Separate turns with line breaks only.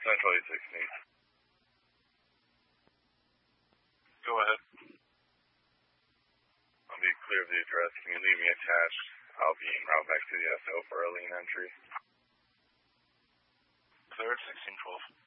Central 816. Go ahead. I'll be clear of the address. Can you leave me attached? I'll be en route back to the SO for early entry. Clear at 1612.